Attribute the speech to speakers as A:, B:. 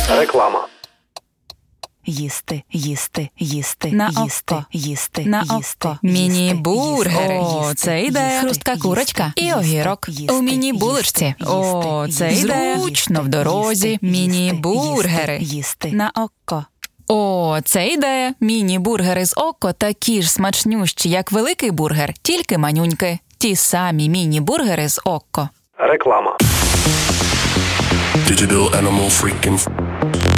A: Реклама.
B: Їсти, їсти, їсти,
C: На
B: їсти,
C: око.
B: їсти,
C: На
B: їсти,
C: око. Міні-бургери.
B: їсти,
C: О, це ідея.
B: Хрустка курочка і огірок.
C: У міні-булочці. О, це ідея. Зручно в дорозі. Міні-бургери.
B: Їсти.
C: На око. О, це ідея. Міні-бургери з око такі ж смачнющі, як великий бургер, тільки манюньки. Ті самі міні-бургери з око.
A: Реклама.
D: Digital animal freaking.